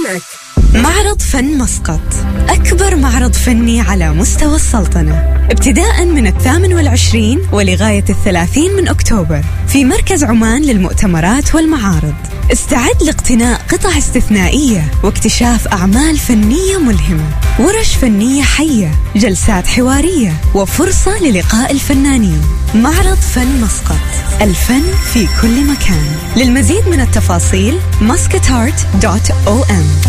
مكانك. معرض فن مسقط، أكبر معرض فني على مستوى السلطنة، ابتداء من 28 ولغاية 30 من أكتوبر في مركز عمان للمؤتمرات والمعارض. استعد لاقتناء قطع استثنائية واكتشاف أعمال فنية ملهمة، ورش فنية حية، جلسات حوارية، وفرصة للقاء الفنانين. معرض فن مسقط، الفن في كل مكان. للمزيد من التفاصيل muscatart.om.